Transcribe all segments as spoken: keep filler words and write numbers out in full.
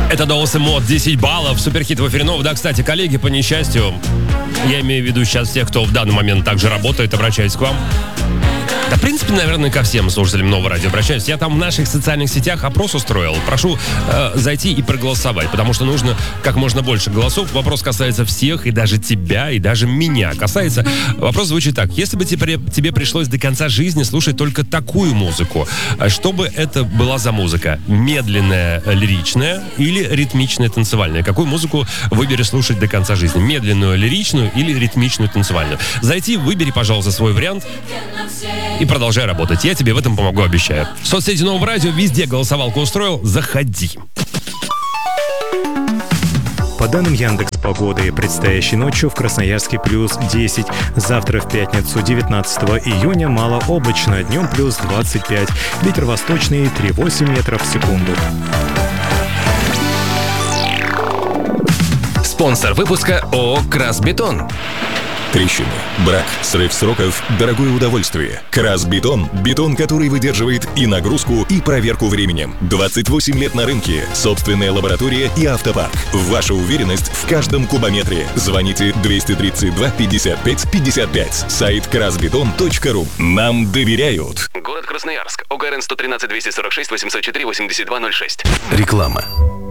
Это Доус и Мод, десять баллов, суперхит в эфире. Ну, да, кстати, коллеги, по несчастью, я имею в виду сейчас тех, кто в данный момент также работает, обращаюсь к вам. Да, в принципе, наверное, ко всем слушателям Нового радио обращаюсь. Я там в наших социальных сетях опрос устроил. Прошу э, зайти и проголосовать, потому что нужно как можно больше голосов. Вопрос касается всех, и даже тебя, и даже меня. Касается... Вопрос звучит так. Если бы тебе, тебе пришлось до конца жизни слушать только такую музыку, что бы это была за музыка? Медленная, лиричная или ритмичная, танцевальная? Какую музыку выбери слушать до конца жизни? Медленную, лиричную или ритмичную, танцевальную? Зайти, выбери, пожалуйста, свой вариант и продолжай работать. Я тебе в этом помогу, обещаю. Соцсети Нового радио, везде голосовалку устроил. Заходи. По данным Яндекс.Погоды, предстоящей ночью в Красноярске плюс десять. Завтра в пятницу, девятнадцатого июня, малооблачно, днем плюс двадцать пять. Ветер восточный три целых восемь метров в секунду. Спонсор выпуска ООО «Красбетон». Трещины, брак, срыв сроков, дорогое удовольствие. Красбетон – бетон, который выдерживает и нагрузку, и проверку временем. двадцать восемь лет на рынке, собственная лаборатория и автопарк. Ваша уверенность в каждом кубометре. Звоните двести тридцать два пятьдесят пять пятьдесят пять. Сайт красбетон точка ру. Нам доверяют. Город Красноярск. ОГРН сто тринадцать двести сорок шесть восемьсот четыре восемьдесят два ноль шесть. Реклама.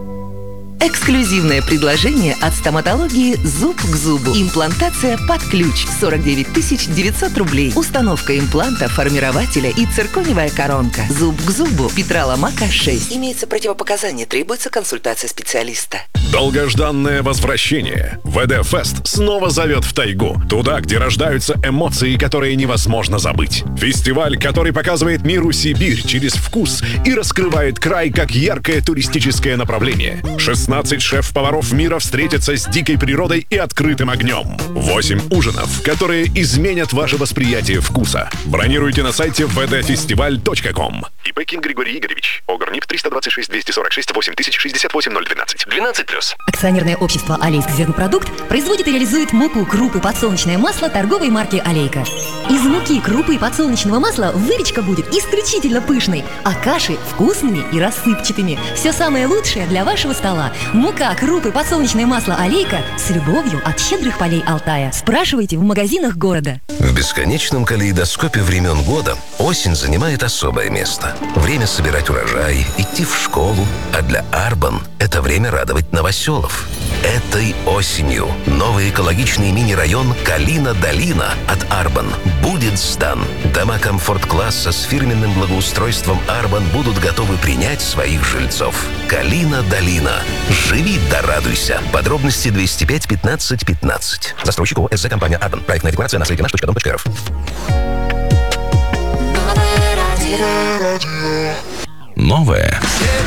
Эксклюзивное предложение от стоматологии «Зуб к зубу». Имплантация под ключ. сорок девять тысяч девятьсот рублей. Установка импланта, формирователя и циркониевая коронка. «Зуб к зубу». Петра Ломака, шесть. Имеется противопоказание. Требуется консультация специалиста. Долгожданное возвращение. ВД-фест снова зовет в тайгу. Туда, где рождаются эмоции, которые невозможно забыть. Фестиваль, который показывает миру Сибирь через вкус и раскрывает край как яркое туристическое направление. шестнадцать шеф-поваров мира встретятся с дикой природой и открытым огнем. восемь ужинов, которые изменят ваше восприятие вкуса. Бронируйте на сайте вэ дэ фестиваль точка ком. ИП Ким Григорий Игоревич. ОГРНИП триста двадцать шесть двести сорок шесть восемь тысяч шестьдесят восемь ноль двенадцать. двенадцать плюс. Акционерное общество «Алейск Зернопродукт» производит и реализует муку, крупы, подсолнечное масло торговой марки «Алейка». Из муки, крупы и подсолнечного масла выпечка будет исключительно пышной, а каши вкусными и рассыпчатыми. Все самое лучшее для вашего стола. Мука, крупы, подсолнечное масло «Алейка» с любовью от щедрых полей Алтая. Спрашивайте в магазинах города. В бесконечном калейдоскопе времен года осень занимает особое место. Время собирать урожай, идти в школу. А для Арбан это время радовать новоселов. Этой осенью новый экологичный мини-район Калина-Долина от Арбан будет сдан. Дома комфорт-класса с фирменным благоустройством Арбан будут готовы принять своих жильцов. Калина-Долина. Живи да радуйся. Подробности двести пять пятнадцать пятнадцать. Застройщик ООО СЗ компания Арбан. Проектная декларация на сайте наш точка дом точка эр эф. Новое